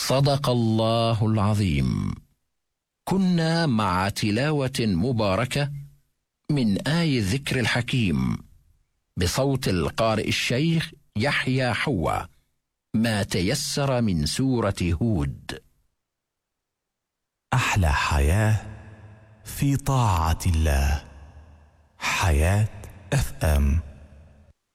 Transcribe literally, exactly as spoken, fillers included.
صدق الله العظيم. كنا مع تلاوة مباركة من آي الذكر الحكيم بصوت القارئ الشيخ يحيى حوا، ما تيسر من سورة هود. أحلى حياة في طاعة الله. حياة اف ام.